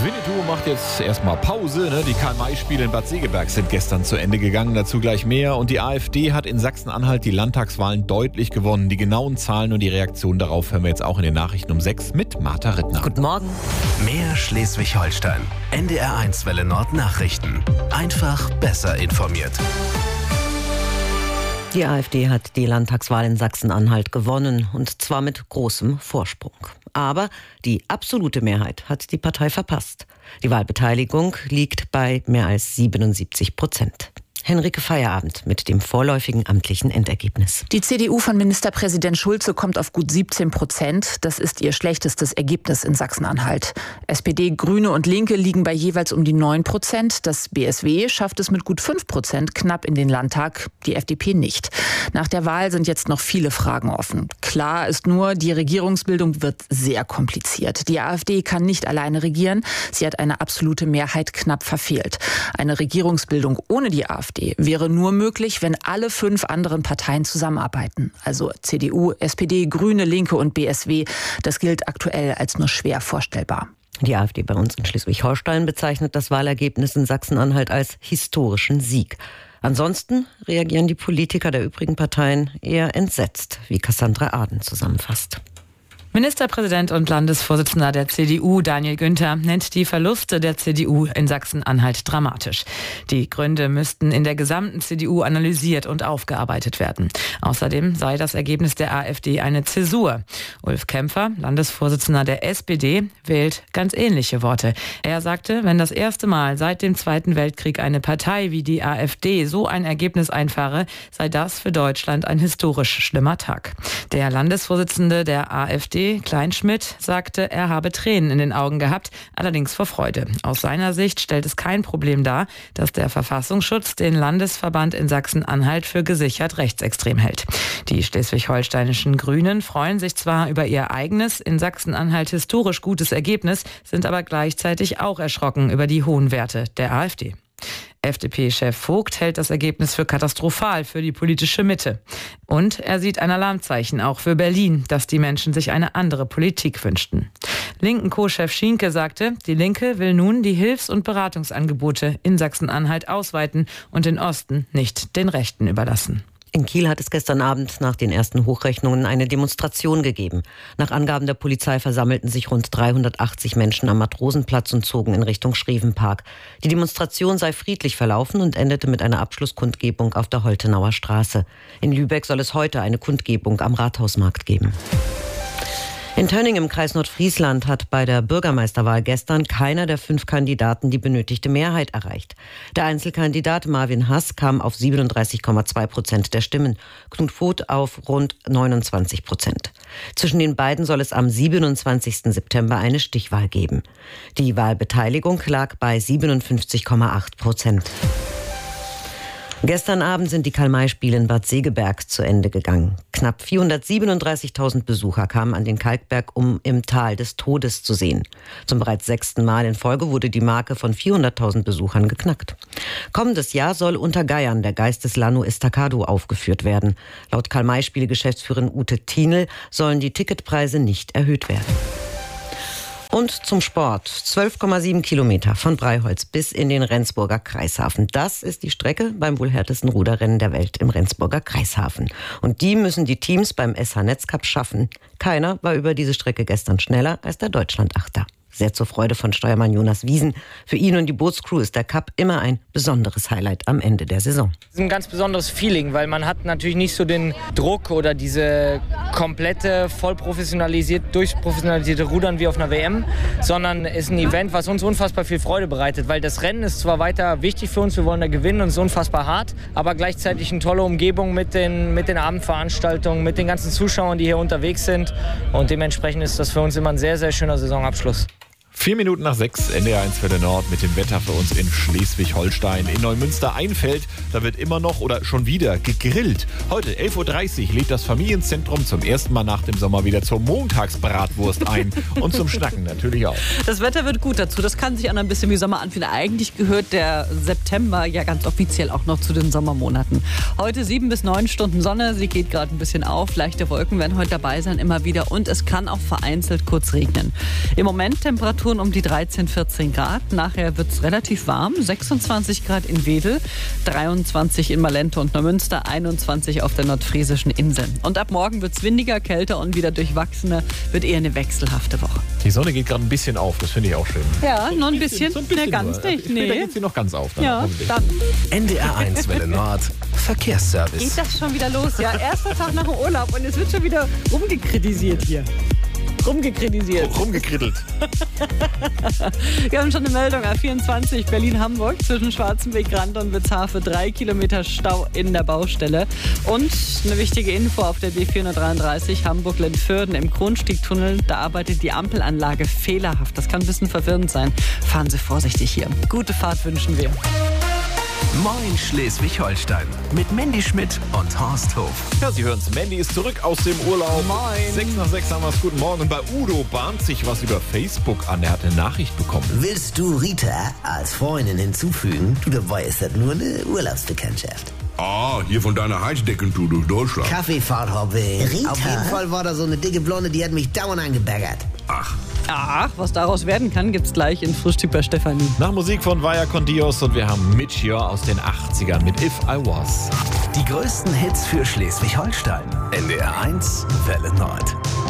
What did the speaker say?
Winnetou macht jetzt erstmal Pause. Die Karl-May-Spiele in Bad Segeberg sind gestern zu Ende gegangen. Dazu gleich mehr. Und die AfD hat in Sachsen-Anhalt die Landtagswahlen deutlich gewonnen. Die genauen Zahlen und die Reaktion darauf hören wir jetzt auch in den Nachrichten um 6 mit Martha Rittner. Guten Morgen. Mehr Schleswig-Holstein. NDR1 Welle Nord Nachrichten. Einfach besser informiert. Die AfD hat die Landtagswahl in Sachsen-Anhalt gewonnen, und zwar mit großem Vorsprung. Aber die absolute Mehrheit hat die Partei verpasst. Die Wahlbeteiligung liegt bei mehr als 77%. Henrike Feierabend mit dem vorläufigen amtlichen Endergebnis. Die CDU von Ministerpräsident Schulze kommt auf gut 17%. Das ist ihr schlechtestes Ergebnis in Sachsen-Anhalt. SPD, Grüne und Linke liegen bei jeweils um die 9%. Das BSW schafft es mit gut 5% knapp in den Landtag, die FDP nicht. Nach der Wahl sind jetzt noch viele Fragen offen. Klar ist nur, die Regierungsbildung wird sehr kompliziert. Die AfD kann nicht alleine regieren. Sie hat eine absolute Mehrheit knapp verfehlt. Eine Regierungsbildung ohne die AfD wäre nur möglich, wenn alle 5 anderen Parteien zusammenarbeiten. Also CDU, SPD, Grüne, Linke und BSW. Das gilt aktuell als nur schwer vorstellbar. Die AfD bei uns in Schleswig-Holstein bezeichnet das Wahlergebnis in Sachsen-Anhalt als historischen Sieg. Ansonsten reagieren die Politiker der übrigen Parteien eher entsetzt, wie Cassandra Aden zusammenfasst. Ministerpräsident und Landesvorsitzender der CDU, Daniel Günther, nennt die Verluste der CDU in Sachsen-Anhalt dramatisch. Die Gründe müssten in der gesamten CDU analysiert und aufgearbeitet werden. Außerdem sei das Ergebnis der AfD eine Zäsur. Ulf Kämpfer, Landesvorsitzender der SPD, wählt ganz ähnliche Worte. Er sagte, wenn das erste Mal seit dem Zweiten Weltkrieg eine Partei wie die AfD so ein Ergebnis einfahre, sei das für Deutschland ein historisch schlimmer Tag. Der Landesvorsitzende der AfD, Kleinschmidt, sagte, er habe Tränen in den Augen gehabt, allerdings vor Freude. Aus seiner Sicht stellt es kein Problem dar, dass der Verfassungsschutz den Landesverband in Sachsen-Anhalt für gesichert rechtsextrem hält. Die schleswig-holsteinischen Grünen freuen sich zwar über ihr eigenes, in Sachsen-Anhalt historisch gutes Ergebnis, sind aber gleichzeitig auch erschrocken über die hohen Werte der AfD. FDP-Chef Vogt hält das Ergebnis für katastrophal für die politische Mitte. Und er sieht ein Alarmzeichen auch für Berlin, dass die Menschen sich eine andere Politik wünschten. Linken-Co-Chef Schienke sagte, die Linke will nun die Hilfs- und Beratungsangebote in Sachsen-Anhalt ausweiten und den Osten nicht den Rechten überlassen. In Kiel hat es gestern Abend nach den ersten Hochrechnungen eine Demonstration gegeben. Nach Angaben der Polizei versammelten sich rund 380 Menschen am Matrosenplatz und zogen in Richtung Schrevenpark. Die Demonstration sei friedlich verlaufen und endete mit einer Abschlusskundgebung auf der Holtenauer Straße. In Lübeck soll es heute eine Kundgebung am Rathausmarkt geben. In Tönning im Kreis Nordfriesland hat bei der Bürgermeisterwahl gestern keiner der 5 Kandidaten die benötigte Mehrheit erreicht. Der Einzelkandidat Marvin Hass kam auf 37,2% der Stimmen, Knut Voth auf rund 29%. Zwischen den beiden soll es am 27. September eine Stichwahl geben. Die Wahlbeteiligung lag bei 57,8%. Gestern Abend sind die Karl-May-Spiele in Bad Segeberg zu Ende gegangen. Knapp 437.000 Besucher kamen an den Kalkberg, um im Tal des Todes zu sehen. Zum bereits 6. Mal in Folge wurde die Marke von 400.000 Besuchern geknackt. Kommendes Jahr soll unter Geiern der Geist des Lano Estacado aufgeführt werden. Laut Karl-May-Spiele-Geschäftsführerin Ute Thienel sollen die Ticketpreise nicht erhöht werden. Und zum Sport. 12,7 Kilometer von Breiholz bis in den Rendsburger Kreishafen. Das ist die Strecke beim wohl härtesten Ruderrennen der Welt im Rendsburger Kreishafen. Und die müssen die Teams beim SH Netzcup schaffen. Keiner war über diese Strecke gestern schneller als der Deutschlandachter. Sehr zur Freude von Steuermann Jonas Wiesen. Für ihn und die Bootscrew ist der Cup immer ein besonderes Highlight am Ende der Saison. Es ist ein ganz besonderes Feeling, weil man hat natürlich nicht so den Druck oder diese komplette, durchprofessionalisierte Rudern wie auf einer WM, sondern es ist ein Event, was uns unfassbar viel Freude bereitet, weil das Rennen ist zwar weiter wichtig für uns, wir wollen da gewinnen und es ist unfassbar hart, aber gleichzeitig eine tolle Umgebung mit den Abendveranstaltungen, mit den ganzen Zuschauern, die hier unterwegs sind, und dementsprechend ist das für uns immer ein sehr, sehr schöner Saisonabschluss. 4 Minuten nach 6, NDR1 Welle Nord mit dem Wetter für uns in Schleswig-Holstein. In Neumünster-Einfeld, da wird immer noch oder schon wieder gegrillt. Heute 11.30 Uhr lädt das Familienzentrum zum ersten Mal nach dem Sommer wieder zur Montagsbratwurst ein. Und zum Schnacken natürlich auch. Das Wetter wird gut dazu. Das kann sich an ein bisschen wie Sommer anfühlen. Eigentlich gehört der September ja ganz offiziell auch noch zu den Sommermonaten. Heute 7 bis 9 Stunden Sonne. Sie geht gerade ein bisschen auf. Leichte Wolken werden heute dabei sein, immer wieder. Und es kann auch vereinzelt kurz regnen. Im Moment Temperatur Temperaturen um die 13, 14 Grad. Nachher wird es relativ warm. 26 Grad in Wedel, 23 in Malente und Neumünster, 21 auf der nordfriesischen Insel. Und ab morgen wird es windiger, kälter und wieder durchwachsener. Wird eher eine wechselhafte Woche. Die Sonne geht gerade ein bisschen auf, das finde ich auch schön. Ja, nur ein bisschen. Ne, ganz nur. nicht. Später Nee. geht sie noch ganz auf. Dann Ja, hoffentlich. dann NDR1 Welle Nord. Verkehrsservice. geht das schon wieder los. Ja, erster Tag nach dem Urlaub und es wird schon wieder rumgekritisiert hier. Rumgekrittelt. Wir haben schon eine Meldung, A24 Berlin-Hamburg zwischen Schwarzenbeck-Rand und Witzhafe, 3 Kilometer Stau in der Baustelle. Und eine wichtige Info auf der B433 Hamburg-Lentförden im Kronstiegtunnel, da arbeitet die Ampelanlage fehlerhaft. Das kann ein bisschen verwirrend sein. Fahren Sie vorsichtig hier. Gute Fahrt wünschen wir. Moin Schleswig-Holstein. Mit Mandy Schmidt und Horst Hof. Ja, Sie hören es. Mandy ist zurück aus dem Urlaub. Moin. 6 nach 6 haben wir es. Guten Morgen. Und bei Udo bahnt sich was über Facebook an. Er hat eine Nachricht bekommen. Willst du Rita als Freundin hinzufügen? Du, dabei ist das nur eine Urlaubsbekanntschaft. Ah, hier von deiner Heizdeckentour durch Deutschland. Kaffeefahrthobby. Rita? Auf jeden Fall war da so eine dicke Blonde, die hat mich dauernd angebaggert. Ach, was daraus werden kann, gibt's gleich in Frühstück bei Stefanie. Nach Musik von Vaya con Dios und wir haben Mitch hier aus den 80ern mit If I Was. Die größten Hits für Schleswig-Holstein. NDR1 Welle Nord.